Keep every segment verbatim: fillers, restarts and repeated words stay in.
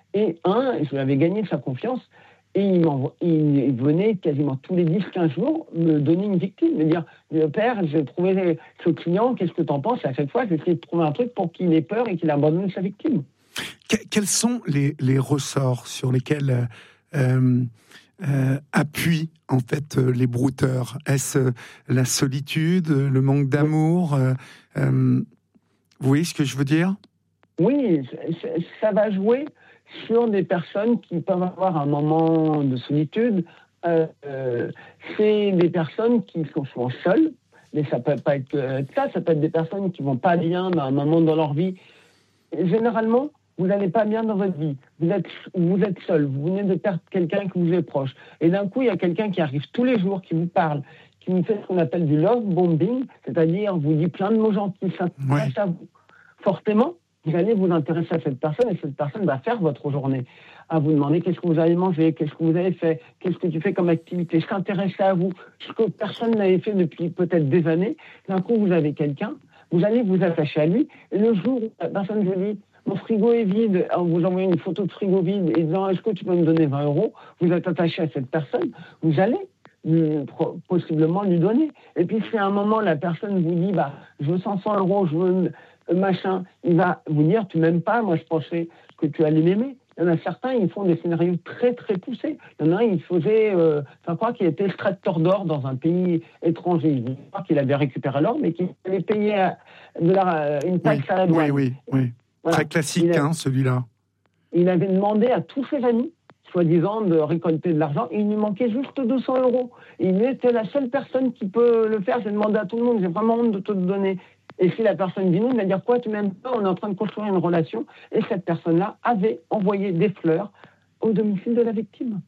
Et un, je lui avais gagné sa confiance, et il, il venait quasiment tous les dix quinze jours me donner une victime, me dire « Père, j'ai trouvé ce client, qu'est-ce que tu en penses ?» Et à chaque fois, j'essayais de trouver un truc pour qu'il ait peur et qu'il abandonne sa victime. Que- quels sont les, les ressorts sur lesquels euh, euh, appuient en fait euh, les brouteurs? Est-ce euh, la solitude, le manque d'amour euh, euh, Vous voyez ce que je veux dire? Oui, ça va jouer sur des personnes qui peuvent avoir un moment de solitude. Euh, euh, c'est des personnes qui sont souvent seules, mais ça peut pas être euh, ça, ça peut être des personnes qui vont pas bien à un moment dans leur vie. Et généralement, vous n'allez pas bien dans votre vie. Vous êtes, vous êtes seul, vous venez de perdre quelqu'un qui vous est proche. Et d'un coup, il y a quelqu'un qui arrive tous les jours, qui vous parle, qui vous fait ce qu'on appelle du love bombing, c'est-à-dire vous dit plein de mots gentils, s'intéresse à vous. Forcément, vous allez vous intéresser à cette personne et cette personne va faire votre journée. À vous demander qu'est-ce que vous avez mangé, qu'est-ce que vous avez fait, qu'est-ce que tu fais comme activité, s'intéresser à vous, ce que personne n'avait fait depuis peut-être des années. D'un coup, vous avez quelqu'un, vous allez vous attacher à lui, et le jour où la personne vous dit mon frigo est vide, en vous envoyant une photo de frigo vide et disant est-ce que tu peux me donner vingt euros, vous êtes attaché à cette personne, vous allez lui, possiblement lui donner. Et puis si à un moment la personne vous dit bah je veux cinq cents euros, je veux machin, il va vous dire tu m'aimes pas, moi je pensais que tu allais m'aimer. Il y en a certains, ils font des scénarios très très poussés. Il y en a un, il faisait, euh, je crois qu'il était extracteur d'or dans un pays étranger. Il croit qu'il avait récupéré l'or, mais qu'il allait payer de la, une taxe oui, à la douane. Oui, oui, oui. Voilà. Très classique, a, hein, celui-là. Il avait demandé à tous ses amis, soi-disant, de récolter de l'argent, et il lui manquait juste deux cents euros. Et il était la seule personne qui peut le faire. J'ai demandé à tout le monde, j'ai vraiment honte de te le donner. Et si la personne dit non, il va dire quoi, tu m'aimes pas, on est en train de construire une relation. Et cette personne-là avait envoyé des fleurs au domicile de la victime.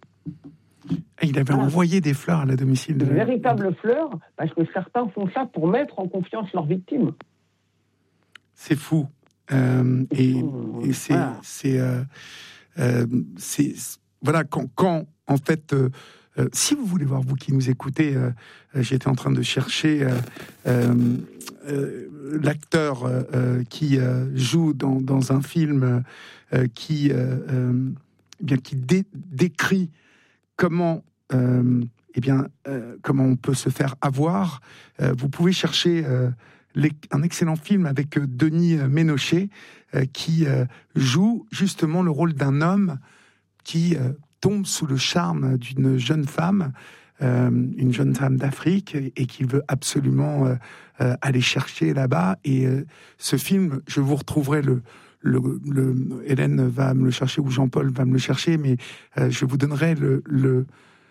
Et il avait voilà. envoyé des fleurs à la domicile de de la... véritables fleurs, parce que certains font ça pour mettre en confiance leur victime. C'est fou. Euh, et, et c'est, voilà. c'est, euh, euh, c'est, voilà, quand, quand en fait, euh, euh, si vous voulez voir, vous qui nous écoutez, euh, j'étais en train de chercher euh, euh, euh, l'acteur euh, qui euh, joue dans, dans un film euh, qui, euh, euh, eh bien, qui dé- décrit comment, euh, eh bien, euh, comment on peut se faire avoir. Euh, vous pouvez chercher euh, les, un excellent film avec euh, Denis Ménochet euh, qui euh, joue justement le rôle d'un homme qui euh, tombe sous le charme d'une jeune femme, euh, une jeune femme d'Afrique, et, et qu'il veut absolument euh, euh, aller chercher là-bas. Et euh, ce film, je vous retrouverai le Le, le, Hélène va me le chercher ou Jean-Paul va me le chercher, mais euh, je vous donnerai le, le,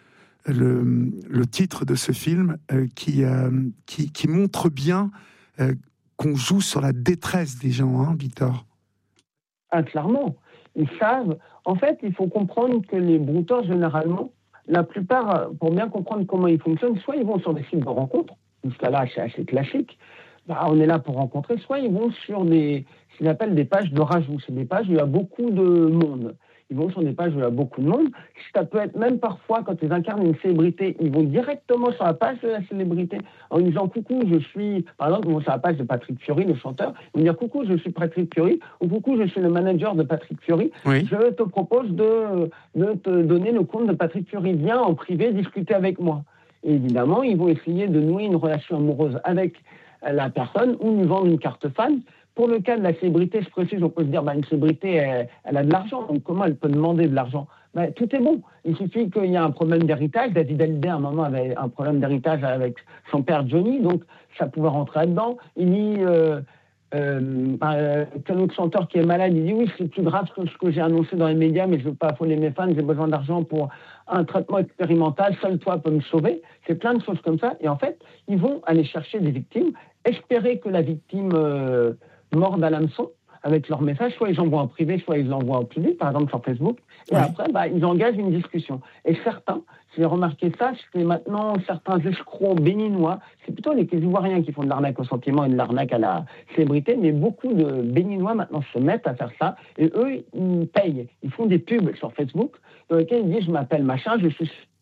le, le titre de ce film euh, qui, euh, qui, qui montre bien euh, qu'on joue sur la détresse des gens, hein, Victor. Ah, clairement. Ils savent. En fait, il faut comprendre que les brouteurs, généralement, la plupart, pour bien comprendre comment ils fonctionnent, soit ils vont sur des sites de rencontres, jusqu'à là, c'est assez classique. Bah, on est là pour rencontrer, soit ils vont sur des, ce qu'ils appellent des pages de rajout. C'est des pages où il y a beaucoup de monde. Ils vont sur des pages où il y a beaucoup de monde. Ça peut être même parfois, quand ils incarnent une célébrité, ils vont directement sur la page de la célébrité en disant « Coucou, je suis... » Par exemple, ils vont sur la page de Patrick Fiori, le chanteur. Ils vont dire « Coucou, je suis Patrick Fiori. » Ou « Coucou, je suis le manager de Patrick Fiori. Oui. Je te propose de, de te donner le compte de Patrick Fiori. Viens en privé discuter avec moi. » Et évidemment, ils vont essayer de nouer une relation amoureuse avec la personne ou lui vendre une carte fan. Pour le cas de la célébrité, je précise, on peut se dire, bah, une célébrité, elle, elle a de l'argent, donc comment elle peut demander de l'argent? Bah, tout est bon. Il suffit qu'il y ait un problème d'héritage. David Hallyday, à un moment, avait un problème d'héritage avec son père Johnny, donc ça pouvait rentrer là-dedans. Il dit, euh, euh, euh, qu'un autre chanteur qui est malade, il dit, oui, c'est plus grave que ce que j'ai annoncé dans les médias, mais je ne veux pas affoler mes fans, j'ai besoin d'argent pour un traitement expérimental, seul toi peux me sauver. C'est plein de choses comme ça. Et en fait, ils vont aller chercher des victimes, espérer que la victime... Euh, mordent à l'hameçon avec leurs messages, soit ils envoient en privé, soit ils l'envoient en public, par exemple sur Facebook, et oui. après, bah, ils engagent une discussion. Et certains, j'ai remarqué ça, c'est maintenant certains escrocs béninois, c'est plutôt les Ivoiriens qui font de l'arnaque au sentiment et de l'arnaque à la célébrité, mais beaucoup de béninois maintenant se mettent à faire ça, et eux, ils payent, ils font des pubs sur Facebook, dans lesquels ils disent, je m'appelle machin, je suis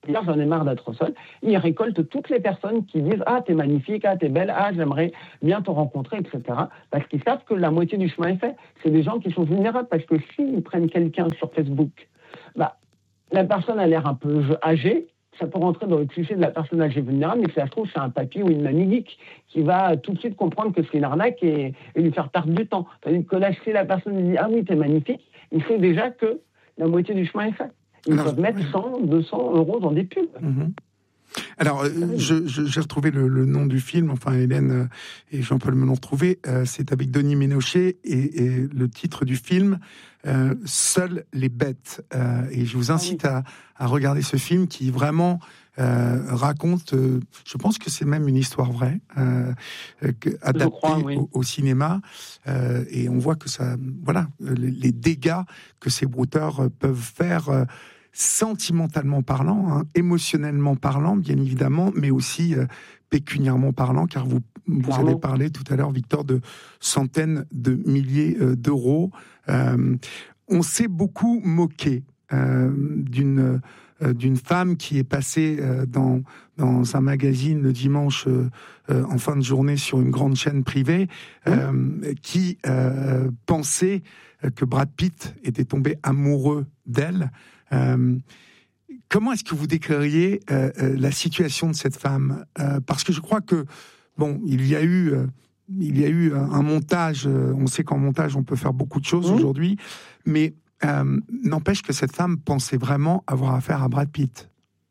dire j'en ai marre d'être seul. Ils récoltent toutes les personnes qui disent ah t'es magnifique, ah t'es belle, ah j'aimerais bien te rencontrer, et cetera. Parce qu'ils savent que la moitié du chemin est fait. C'est des gens qui sont vulnérables parce que s'ils prennent quelqu'un sur Facebook, bah la personne a l'air un peu âgée. Ça peut rentrer dans le cliché de la personne âgée vulnérable, mais si ça se trouve, c'est un papy ou une mamie geek qui va tout de suite comprendre que c'est une arnaque et, et lui faire perdre du temps. Tandis que là, si la personne lui dit ah oui t'es magnifique, il sait déjà que la moitié du chemin est fait. Ils Alors, peuvent mettre cent, deux cents euros dans des pubs. Mm-hmm. Alors, euh, je, je, j'ai retrouvé le, le nom du film, enfin Hélène et Jean-Paul me l'ont retrouvé, euh, c'est avec Denis Ménochet, et, et le titre du film, euh, « Seules les bêtes euh, ». Et je vous incite ah oui. à, à regarder ce film qui vraiment euh, raconte, euh, je pense que c'est même une histoire vraie, euh, adaptée crois, oui. au, au cinéma, euh, et on voit que ça, voilà, les, les dégâts que ces brouteurs peuvent faire, euh, sentimentalement parlant, hein, émotionnellement parlant, bien évidemment, mais aussi euh, pécuniairement parlant, car vous, vous avez parlé tout à l'heure, Victor, de centaines de milliers euh, d'euros. Euh, on s'est beaucoup moqué euh, d'une euh, d'une femme qui est passée euh, dans dans un magazine le dimanche euh, euh, en fin de journée sur une grande chaîne privée, euh, mmh. qui euh, pensait que Brad Pitt était tombé amoureux d'elle. Euh, comment est-ce que vous décririez euh, euh, la situation de cette femme, euh, parce que je crois que bon, il y a eu, euh, il y a eu un, un montage. Euh, on sait qu'en montage, on peut faire beaucoup de choses mmh. aujourd'hui, mais euh, n'empêche que cette femme pensait vraiment avoir affaire à Brad Pitt.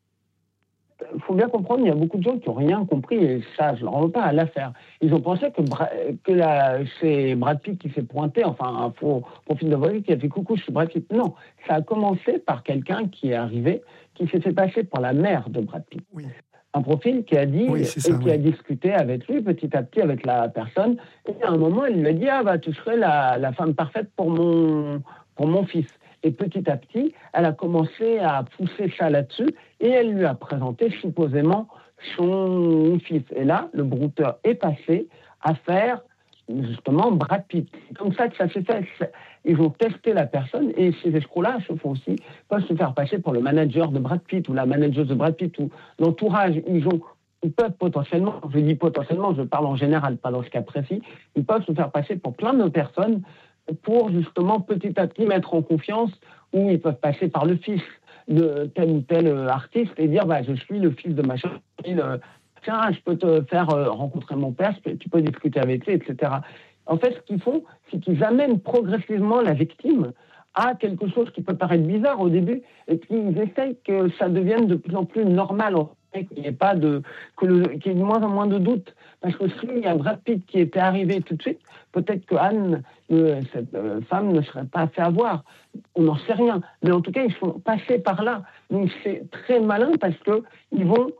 Il faut bien comprendre, il y a beaucoup de gens qui n'ont rien compris, et ça, je ne leur en veux pas à l'affaire. Ils ont pensé que, Bra- que la, c'est Brad Pitt qui s'est pointé, enfin, un faux profil de voix qui a fait coucou, je suis Brad Pitt. Non, ça a commencé par quelqu'un qui est arrivé, qui s'est fait passer pour la mère de Brad Pitt. Oui. Un profil qui a dit, oui, ça, et qui oui. a discuté avec lui petit à petit avec la personne, et à un moment, il lui a dit, ah bah, tu serais la, la femme parfaite pour mon, pour mon fils. Et petit à petit, elle a commencé à pousser ça là-dessus, et elle lui a présenté supposément son fils. Et là, le brouteur est passé à faire justement Brad Pitt. C'est comme ça que ça s'est fait. Ils ont testé la personne, et ces escrocs-là se font aussi, peuvent se faire passer pour le manager de Brad Pitt, ou la manageuse de Brad Pitt, ou l'entourage. Ils ont Ils peuvent potentiellement, je dis potentiellement, je parle en général, pas dans ce cas précis, ils peuvent se faire passer pour plein de personnes pour justement petit à petit mettre en confiance, ou ils peuvent passer par le fils de tel ou tel artiste et dire bah, je suis le fils de machin, euh, tiens, je peux te faire euh, rencontrer mon père, tu peux discuter avec lui, et cetera. En fait, ce qu'ils font, c'est qu'ils amènent progressivement la victime à quelque chose qui peut paraître bizarre au début, et puis ils essayent que ça devienne de plus en plus normal, qu'il n'y ait pas de, que le, qu'il y ait de moins en moins de doutes. Parce que s'il y a Brad Pitt qui était arrivé tout de suite, peut-être que Anne, euh, cette euh, femme, ne serait pas fait avoir. On n'en sait rien. Mais en tout cas, ils sont passés par là. Donc c'est très malin parce qu'ils vont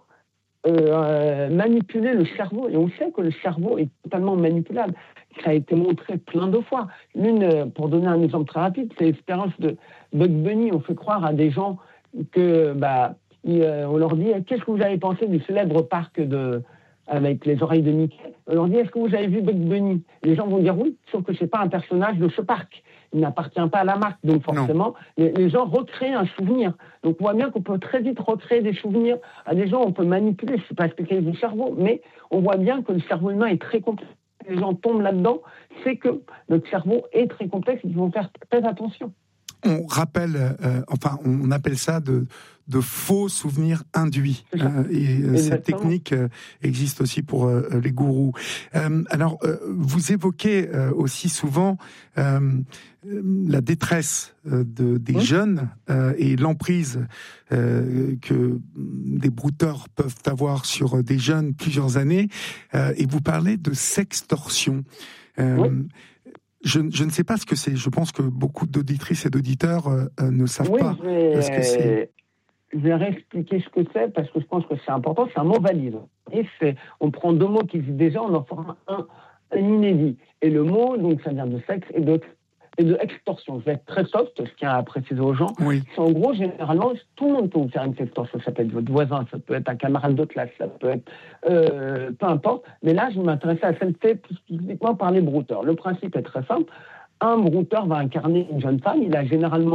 euh, manipuler le cerveau. Et on sait que le cerveau est totalement manipulable. Ça a été montré plein de fois. L'une, pour donner un exemple très rapide, c'est l'expérience de Bugs Bunny. On fait croire à des gens que... bah, Et, euh, on leur dit, qu'est-ce que vous avez pensé du célèbre parc de, avec les oreilles de Mickey? On leur dit, est-ce que vous avez vu Bugs Bunny? Les gens vont dire oui, sauf que ce n'est pas un personnage de ce parc. Il n'appartient pas à la marque. Donc forcément, les, les gens recréent un souvenir. Donc on voit bien qu'on peut très vite recréer des souvenirs à des gens. On peut manipuler, je ne sais pas expliquer du cerveau, mais on voit bien que le cerveau humain est très complexe. Les gens tombent là-dedans, c'est que notre cerveau est très complexe et qu'ils vont faire très attention. On rappelle, euh, enfin, on appelle ça de, de faux souvenirs induits. Euh, et euh, cette technique euh, existe aussi pour euh, les gourous. Euh, alors, euh, vous évoquez euh, aussi souvent euh, la détresse euh, de, des oui. jeunes euh, et l'emprise euh, que des brouteurs peuvent avoir sur des jeunes plusieurs années. Euh, et vous parlez de sextorsion. Euh, oui. Je, je ne sais pas ce que c'est. Je pense que beaucoup d'auditrices et d'auditeurs euh, ne savent oui, pas vais, ce que c'est. Je vais réexpliquer ce que c'est parce que je pense que c'est important. C'est un mot valide. Et c'est, on prend deux mots qui existent déjà, on en forme un, un inédit. Et le mot, donc, ça vient de sexe et de, et de extorsion. Je vais être très soft, je tiens à préciser aux gens. Oui. C'est en gros, généralement, tout le monde peut vous faire une extorsion. Ça peut être votre voisin, ça peut être un camarade de classe, ça peut être euh, peu importe. Mais là, je m'intéressais à celle fait spécifiquement par les brouteurs. Le principe est très simple. Un brouteur va incarner une jeune femme. Il a généralement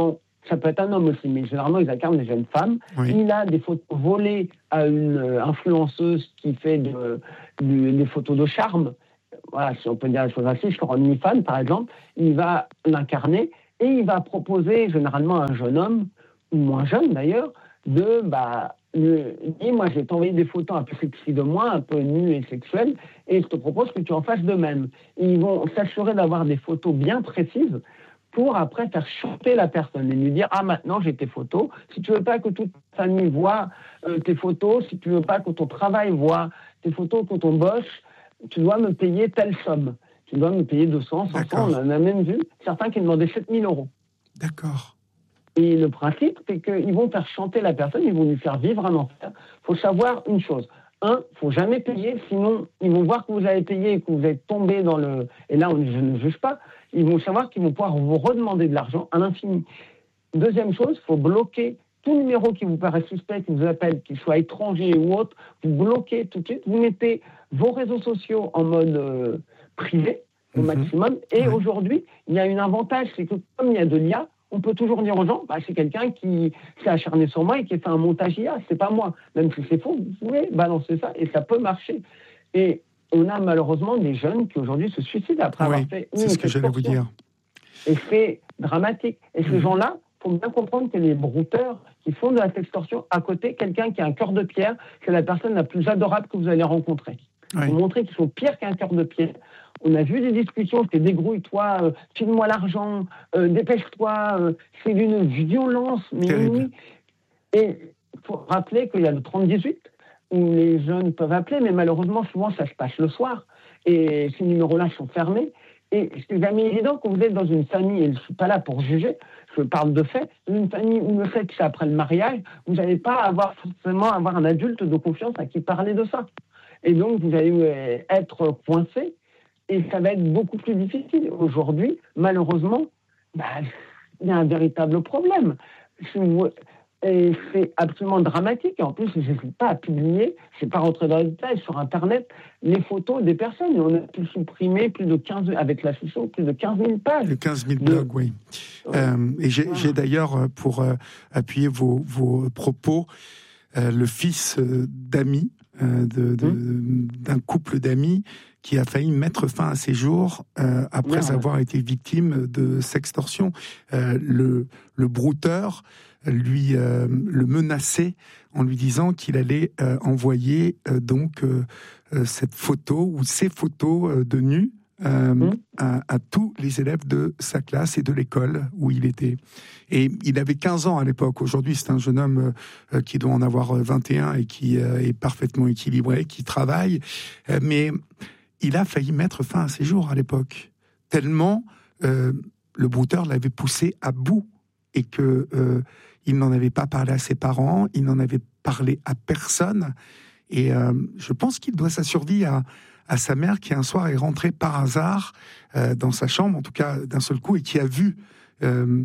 Ça peut être un homme aussi, mais généralement, ils incarnent des jeunes femmes. Oui. Il a des photos volées à une euh, influenceuse qui fait de, de, des photos de charme. Voilà, si on peut dire les choses ainsi, sur OnlyFans, par exemple, il va l'incarner et il va proposer généralement à un jeune homme, ou moins jeune d'ailleurs, de, bah, lui dire, moi, je vais t'envoyer des photos un peu sexy de moi, un peu nues et sexuelles, et je te propose que tu en fasses de même. Et ils vont s'assurer d'avoir des photos bien précises pour après faire chanter la personne et lui dire « Ah, maintenant, j'ai tes photos. Si tu veux pas que toute ta famille voit euh, tes photos, si tu veux pas que ton travail voit tes photos, que ton boss, tu dois me payer telle somme. Tu dois me payer deux cents, cinq cents. » On en a même vu certains qui demandaient sept mille euros. D'accord. Et le principe, c'est qu'ils vont faire chanter la personne, ils vont lui faire vivre un enfer. Il faut savoir une chose. Un, il ne faut jamais payer, sinon ils vont voir que vous avez payé et que vous êtes tombé dans le... Et là, on, je ne juge pas. Ils vont savoir qu'ils vont pouvoir vous redemander de l'argent à l'infini. Deuxième chose, il faut bloquer tout numéro qui vous paraît suspect, qui vous appelle, qu'il soit étranger ou autre. Vous bloquez tout de suite. Vous mettez vos réseaux sociaux en mode euh, privé au mmh. maximum. Et ouais. aujourd'hui, il y a un avantage, c'est que comme il y a de l'I A, on peut toujours dire aux gens, bah, c'est quelqu'un qui s'est acharné sur moi et qui a fait un montage I A, c'est pas moi. Même si c'est faux, vous pouvez balancer ça et ça peut marcher. Et on a malheureusement des jeunes qui aujourd'hui se suicident après oui, avoir fait une c'est ce que j'allais vous dire. Et c'est dramatique. Et ces mmh. gens-là, il faut bien comprendre que les brouteurs qui font de la sextorsion, à côté, quelqu'un qui a un cœur de pierre, c'est la personne la plus adorable que vous allez rencontrer. Oui. Pour montrer qu'ils sont pires qu'un cœur de pierre. On a vu des discussions, c'était débrouille-toi, euh, file-moi l'argent, euh, dépêche-toi, euh, c'est d'une violence. Mais oui. Et il faut rappeler qu'il y a le trente dix-huit, où les jeunes peuvent appeler, mais malheureusement, souvent, ça se passe le soir. Et ces numéros-là sont fermés. Et c'est jamais évident quand vous êtes dans une famille, et je ne suis pas là pour juger, je parle de fait, une famille où le sexe c'est après le mariage, vous n'allez pas avoir forcément avoir un adulte de confiance à qui parler de ça. Et donc, vous allez être coincé. Et ça va être beaucoup plus difficile. Aujourd'hui, malheureusement, bah, il y a un véritable problème. Et c'est absolument dramatique. Et en plus, je n'hésite pas à publier, je ne vais pas rentrer dans les détails, sur Internet, les photos des personnes. Et on a pu supprimer plus de quinze, avec la session, plus de quinze mille pages. De quinze mille blogs, oui. Ouais. Euh, et j'ai, voilà. j'ai d'ailleurs, pour euh, appuyer vos, vos propos, euh, le fils euh, d'amis, euh, de, de, mmh. d'un couple d'amis, qui a failli mettre fin à ses jours euh, après non, avoir ouais. été victime de sextorsion. Euh, le, le brouteur lui euh, le menaçait en lui disant qu'il allait euh, envoyer euh, donc euh, euh, cette photo ou ces photos euh, de nu euh, mmh. à, à tous les élèves de sa classe et de l'école où il était. Et il avait quinze ans à l'époque. Aujourd'hui, c'est un jeune homme euh, qui doit en avoir vingt et un et qui euh, est parfaitement équilibré, qui travaille. Euh, mais il a failli mettre fin à ses jours à l'époque, tellement euh, le brouteur l'avait poussé à bout et que euh, il n'en avait pas parlé à ses parents, il n'en avait parlé à personne. Et euh, je pense qu'il doit sa survie à, à sa mère qui un soir est rentrée par hasard euh, dans sa chambre, en tout cas d'un seul coup, et qui a vu euh,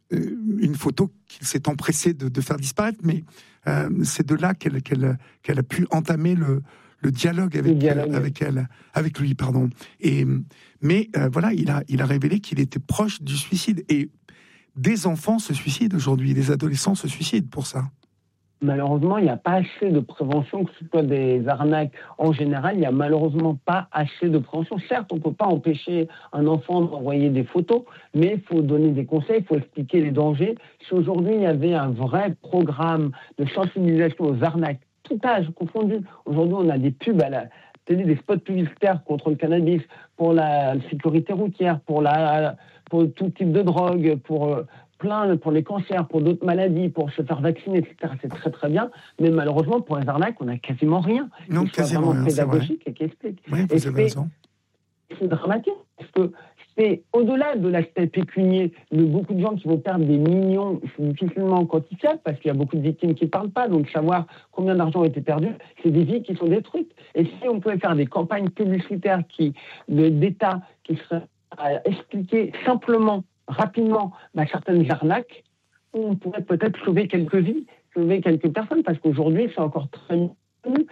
une photo qu'il s'est empressé de, de faire disparaître. Mais euh, c'est de là qu'elle, qu'elle, qu'elle a pu entamer le le dialogue avec, le dialogue. Euh, avec elle, avec lui, pardon. Et, mais euh, voilà, il a, il a révélé qu'il était proche du suicide. Et des enfants se suicident aujourd'hui, des adolescents se suicident pour ça. Malheureusement, il n'y a pas assez de prévention, que ce soit des arnaques en général, il n'y a malheureusement pas assez de prévention. Certes, on ne peut pas empêcher un enfant d'envoyer des photos, mais il faut donner des conseils, il faut expliquer les dangers. Si aujourd'hui, il y avait un vrai programme de sensibilisation aux arnaques, tout âge confondu. Aujourd'hui, on a des pubs à la télé, des spots publicitaires contre le cannabis, pour la sécurité routière, pour, la, pour tout type de drogue, pour euh, plein, pour les cancers, pour d'autres maladies, pour se faire vacciner, et cetera. C'est très très bien. Mais malheureusement, pour les arnaques, on n'a quasiment rien. Non, quasiment rien. Pédagogique et qui explique. Oui, vous avez raison. C'est dramatique parce que c'est au-delà de l'aspect pécunier de beaucoup de gens qui vont perdre des millions, c'est difficilement quantifiable parce qu'il y a beaucoup de victimes qui ne parlent pas, donc savoir combien d'argent a été perdu, c'est des vies qui sont détruites. Et si on pouvait faire des campagnes publicitaires qui, de, d'État qui seraient à expliquer simplement, rapidement, bah, certaines arnaques, on pourrait peut-être sauver quelques vies, sauver quelques personnes, parce qu'aujourd'hui c'est encore très connu.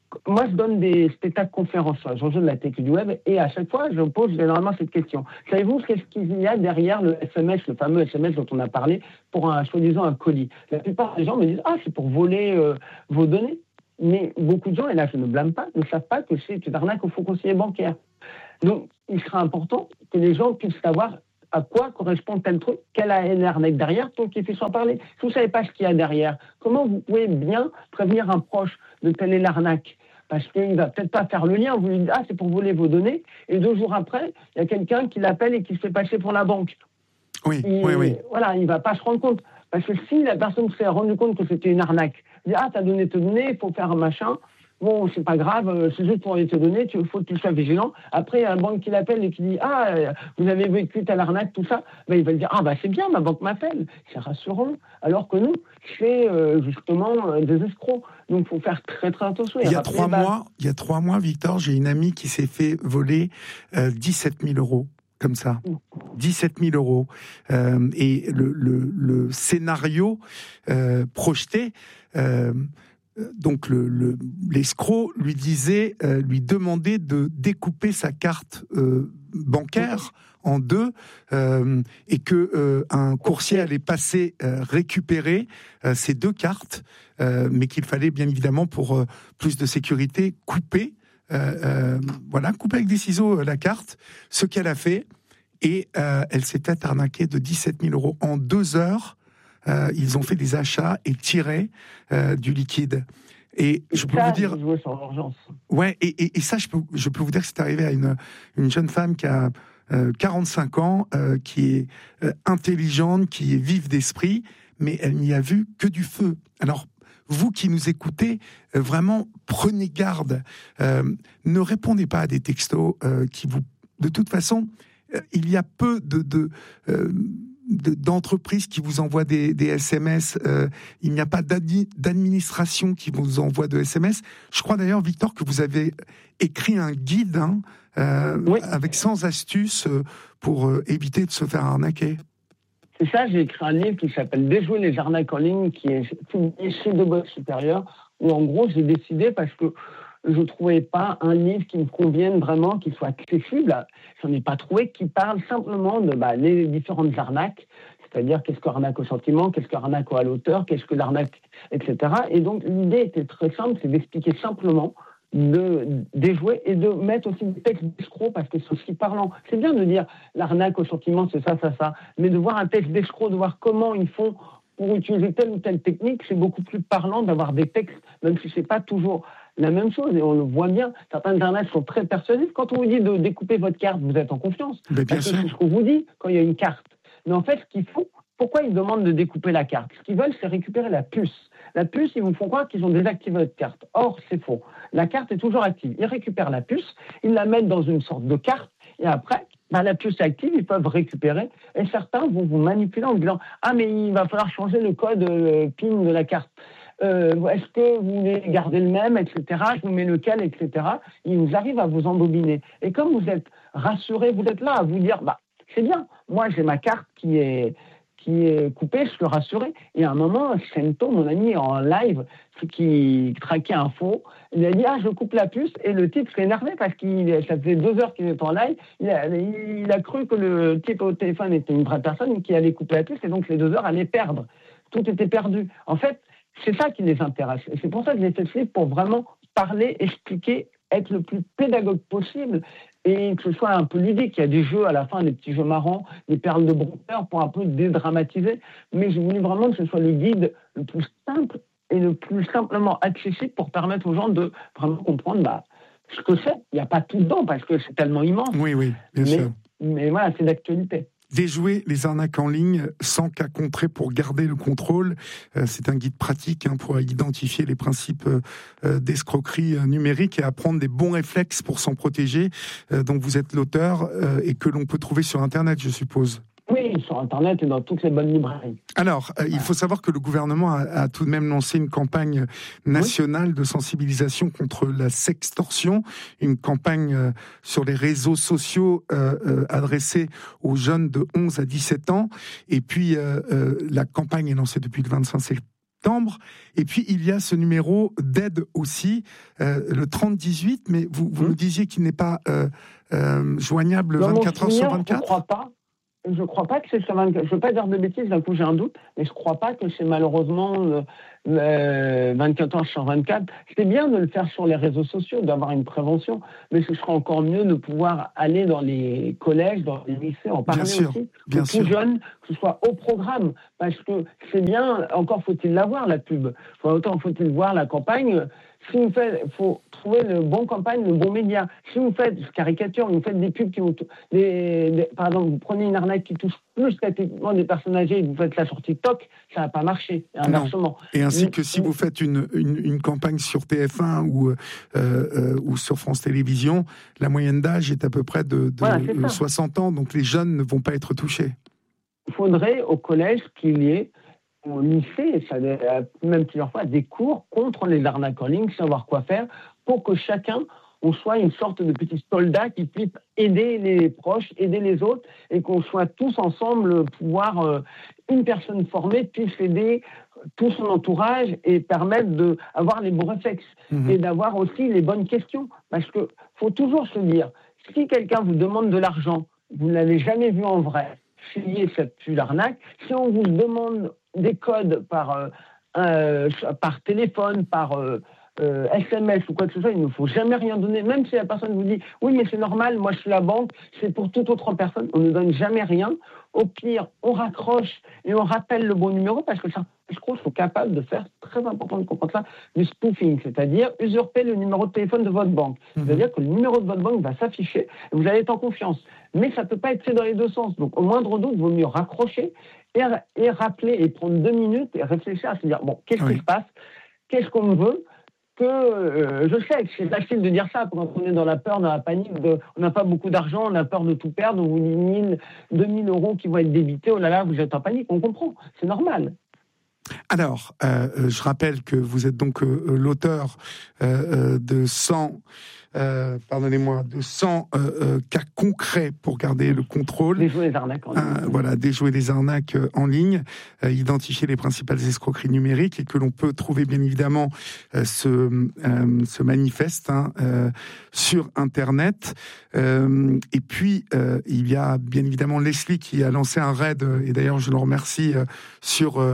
moi, je donne des spectacles conférences sur les enjeux de la technique du web et à chaque fois, je pose généralement cette question. Savez-vous qu'est-ce qu'il y a derrière le S M S, le fameux S M S dont on a parlé, pour un, soi-disant, un colis? La plupart des gens me disent « Ah, c'est pour voler euh, vos données ». Mais beaucoup de gens, et là je ne blâme pas, ne savent pas que c'est une arnaque au faux conseiller bancaire. Donc, il sera important que les gens puissent savoir à quoi correspond tel truc, quelle est l'arnaque derrière, pour qu'ils puissent en parler. Si vous ne savez pas ce qu'il y a derrière, comment vous pouvez bien prévenir un proche de telle est l'arnaque? Parce qu'il ne va peut-être pas faire le lien, vous lui dites « Ah, c'est pour voler vos données », et deux jours après, il y a quelqu'un qui l'appelle et qui se fait passer pour la banque. Oui, et, oui, oui. Voilà, il ne va pas se rendre compte. Parce que si la personne s'est rendue compte que c'était une arnaque, il dit « Ah, t'as donné tes données, il faut faire un machin », bon, c'est pas grave, c'est juste pour les te donner, il faut que tu sois vigilant. Après, il y a un banque qui l'appelle et qui dit « Ah, vous avez vécu telle arnaque, tout ça », ben, il va lui dire « Ah, bah c'est bien, ma banque m'appelle », c'est rassurant. Alors que nous, c'est euh, justement euh, des escrocs. Donc, il faut faire très, très attention. Il y a trois mois, il y a trois mois, Victor, j'ai une amie qui s'est fait voler euh, dix-sept mille euros. Comme ça, dix-sept mille euros. Euh, et le, le, le scénario euh, projeté, euh, donc le, le, l'escroc lui disait, euh, lui demandait de découper sa carte euh, bancaire en deux euh, et que euh, un coursier allait passer euh, récupérer euh, ces deux cartes, euh, mais qu'il fallait bien évidemment pour euh, plus de sécurité couper. Euh, euh, voilà, couper avec des ciseaux euh, la carte, ce qu'elle a fait, et euh, elle s'est fait arnaquer de dix-sept mille euros en deux heures. Euh, ils ont fait des achats et tiré euh, du liquide. Et, et je peux ça, vous dire, ouais, et, et, et ça, je peux, je peux vous dire que c'est arrivé à une, une jeune femme qui a euh, quarante-cinq ans, euh, qui est euh, intelligente, qui est vive d'esprit, mais elle n'y a vu que du feu. Alors, vous qui nous écoutez, euh, vraiment, prenez garde. Euh, ne répondez pas à des textos euh, qui vous... De toute façon, euh, il y a peu de, de, euh, de, d'entreprises qui vous envoient des, des S M S. Euh, il n'y a pas d'admi- d'administration qui vous envoie de S M S. Je crois d'ailleurs, Victor, que vous avez écrit un guide hein, euh, oui. avec cent astuces pour euh, éviter de se faire arnaquer. C'est ça, j'ai écrit un livre qui s'appelle « Déjouer les arnaques en ligne » qui est publié chez De Bois Supérieur, où en gros j'ai décidé parce que je ne trouvais pas un livre qui me convienne vraiment, qui soit accessible. J'en ai pas trouvé, qui parle simplement de bah, les différentes arnaques, c'est-à-dire qu'est-ce que l'arnaque au sentiment, qu'est-ce que l'arnaque à l'auteur, qu'est-ce que l'arnaque, et cetera. Et donc l'idée était très simple, c'est d'expliquer simplement, de déjouer et de mettre aussi des textes d'escrocs parce que c'est aussi parlant. C'est bien de dire l'arnaque au sentiment, c'est ça, ça, ça, mais de voir un texte d'escroc, de voir comment ils font pour utiliser telle ou telle technique, c'est beaucoup plus parlant d'avoir des textes, même si c'est pas toujours la même chose. Et on le voit bien, certaines arnaques sont très persuasives. Quand on vous dit de découper votre carte, vous êtes en confiance. Mais bien parce sûr. que c'est ce qu'on vous dit quand il y a une carte. Mais en fait, ce qu'ils font, pourquoi ils demandent de découper la carte? Ce qu'ils veulent, c'est récupérer la puce. La puce, ils vous font croire qu'ils ont désactivé votre carte. Or, c'est faux. La carte est toujours active. Ils récupèrent la puce, ils la mettent dans une sorte de carte, et après, bah, la puce est active, ils peuvent récupérer. Et certains vont vous manipuler en disant « Ah, mais il va falloir changer le code euh, P I N de la carte. Euh, est-ce que vous voulez garder le même, et cetera. Je vous mets lequel, et cetera. » Ils arrivent à vous embobiner. Et comme vous êtes rassurés, vous êtes là à vous dire bah, « C'est bien, moi j'ai ma carte qui est... » qui est coupé, je suis rassuré. Et à un moment, Sento, mon ami en live, qui traquait un faux, il a dit « Ah, je coupe la puce ». Et le type s'est énervé parce que ça faisait deux heures qu'il était en live. Il a, il a cru que le type au téléphone était une vraie personne qui allait couper la puce et donc les deux heures allaient perdre. Tout était perdu. En fait, c'est ça qui les intéresse. Et c'est pour ça que j'ai fait ce livre, pour vraiment parler, expliquer, être le plus pédagogue possible et que ce soit un peu ludique. Il y a des jeux à la fin, des petits jeux marrants, des perles de bronzeur pour un peu dédramatiser. Mais je voulais vraiment que ce soit le guide le plus simple et le plus simplement accessible pour permettre aux gens de vraiment comprendre bah, ce que c'est. Il n'y a pas tout dedans parce que c'est tellement immense. Oui, oui, bien mais, sûr. Mais voilà, c'est d'actualité. Déjouer les arnaques en ligne sans cas concret pour garder le contrôle. Euh, c'est un guide pratique hein, pour identifier les principes euh, d'escroquerie euh, numérique et apprendre des bons réflexes pour s'en protéger. Euh, donc vous êtes l'auteur euh, et que l'on peut trouver sur Internet, je suppose. Oui, sur Internet et dans toutes les bonnes librairies. Alors, euh, il faut savoir que le gouvernement a, a tout de même lancé une campagne nationale oui. de sensibilisation contre la sextorsion, une campagne euh, sur les réseaux sociaux euh, euh, adressée aux jeunes de onze à dix-sept ans. Et puis, euh, euh, la campagne est lancée depuis le vingt-cinq septembre. Et puis, il y a ce numéro d'aide aussi, euh, le trente dix-huit, mais vous, vous mmh. nous disiez qu'il n'est pas euh, euh, joignable non, vingt-quatre heures sur vingt-quatre. Je ne crois pas. Je ne crois pas que c'est sur vingt-quatre. Je ne veux pas dire de bêtises, d'un coup j'ai un doute, mais je ne crois pas que c'est malheureusement euh, euh, vingt-quatre heures sur vingt-quatre. C'est bien de le faire sur les réseaux sociaux, d'avoir une prévention, mais ce sera encore mieux de pouvoir aller dans les collèges, dans les lycées, en parler bien aussi, bien que tout jeune, que ce soit au programme, parce que c'est bien, encore faut-il l'avoir, la pub. Enfin, autant faut-il voir la campagne. Si vous faites, faut trouver le bon campagne, le bon média. Si vous faites caricature, vous faites des pubs qui vous, des, des, par exemple, vous prenez une arnaque qui touche plus statistiquement des personnes âgées et vous faites ça sur TikTok, ça va pas marcher. Inversement. Et ainsi Mais, que si vous faites une, une, une campagne sur T F un ou, euh, euh, ou sur France Télévisions, la moyenne d'âge est à peu près de, de voilà, soixante ans, donc les jeunes ne vont pas être touchés. Il faudrait au collège qu'il y ait au lycée, ça, même plusieurs fois, des cours contre les arnaques en ligne, savoir quoi faire, pour que chacun, on soit une sorte de petit soldat qui puisse aider les proches, aider les autres, et qu'on soit tous ensemble, pouvoir, euh, une personne formée puisse aider tout son entourage et permettre d'avoir les bons réflexes, mmh. et d'avoir aussi les bonnes questions. Parce qu'il faut toujours se dire, si quelqu'un vous demande de l'argent, vous ne l'avez jamais vu en vrai, fuyez cette pue l'arnaque. Si on vous demande des codes par, euh, euh, par téléphone, par euh, euh, S M S ou quoi que ce soit, il ne faut jamais rien donner. Même si la personne vous dit « Oui, mais c'est normal, moi je suis la banque, c'est pour toute autre personne », on ne donne jamais rien. Au pire, on raccroche et on rappelle le bon numéro parce que certains escrocs sont capables de faire, très important de comprendre ça, du spoofing, c'est-à-dire usurper le numéro de téléphone de votre banque. Mmh. C'est-à-dire que le numéro de votre banque va s'afficher et vous allez être en confiance. Mais ça ne peut pas être fait dans les deux sens. Donc, au moindre doute, il vaut mieux raccrocher et, et rappeler et prendre deux minutes et réfléchir à se dire, bon, qu'est-ce oui. qui se passe ? Qu'est-ce qu'on veut ? Que euh, je sais que c'est facile de dire ça quand on est dans la peur, dans la panique, de, on n'a pas beaucoup d'argent, on a peur de tout perdre, on vous dit mille, deux mille euros qui vont être débités, oh là là, vous êtes en panique, on comprend, c'est normal. Alors, euh, je rappelle que vous êtes donc euh, l'auteur euh, de cent... Euh, pardonnez-moi, de cent euh, euh, cas concrets pour garder le contrôle. Déjouer les arnaques en ligne. Euh, voilà, déjouer les arnaques euh, en ligne, euh, identifier les principales escroqueries numériques et que l'on peut trouver bien évidemment euh, ce, euh, ce manifeste hein, euh, sur Internet. Euh, et puis, euh, il y a bien évidemment Leslie qui a lancé un raid, et d'ailleurs je le remercie, euh, sur euh,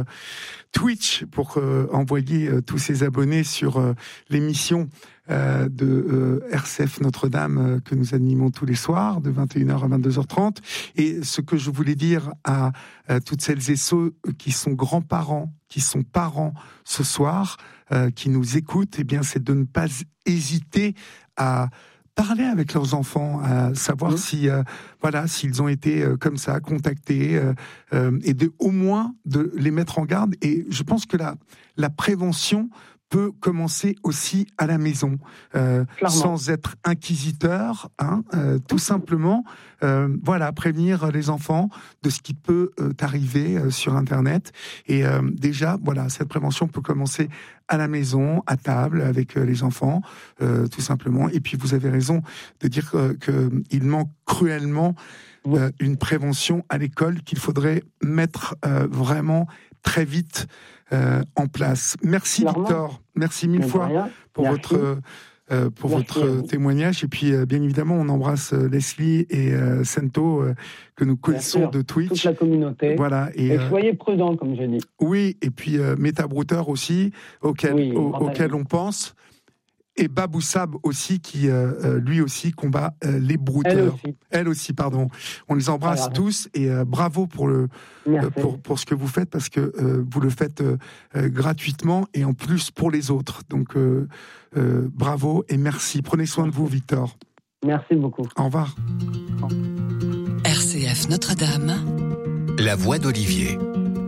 Twitch pour euh, envoyer euh, tous ses abonnés sur euh, l'émission Euh, de euh, R C F Notre-Dame euh, que nous animons tous les soirs de vingt et une heures à vingt-deux heures trente. Et ce que je voulais dire à, à toutes celles et ceux qui sont grands-parents, qui sont parents ce soir, euh, qui nous écoutent, eh bien, c'est de ne pas hésiter à parler avec leurs enfants, à savoir mmh. si, euh, voilà, s'ils ont été euh, comme ça contactés, euh, euh, et de au moins de les mettre en garde. Et je pense que la la prévention peut commencer aussi à la maison, euh, sans être inquisiteur, hein, euh, tout simplement, euh, voilà, prévenir les enfants de ce qui peut euh, arriver euh, sur Internet. Et euh, déjà, voilà, cette prévention peut commencer à la maison, à table, avec euh, les enfants, euh, tout simplement. Et puis, vous avez raison de dire euh, qu'il manque cruellement euh, une prévention à l'école qu'il faudrait mettre euh, vraiment très vite euh, en place. Merci Clairement. Victor, merci mille fois pour merci. votre euh, pour merci votre témoignage. Et puis euh, bien évidemment, on embrasse euh, Leslie et euh, Sento euh, que nous connaissons de Twitch. Toute la communauté. Voilà. Et, et soyez prudents, comme je dis. Oui, et puis euh, Metabrouter aussi, auquel oui, au, auquel on pense. Et Baboussab aussi, qui euh, lui aussi combat euh, les brouteurs. Elle aussi. Elle aussi, pardon. On les embrasse ah, tous et euh, bravo pour le euh, pour pour ce que vous faites parce que euh, vous le faites euh, euh, gratuitement et en plus pour les autres. Donc euh, euh, bravo et merci. Prenez soin merci. de vous, Victor. Merci beaucoup. Au revoir. R C F Notre-Dame. La voix d'Olivier.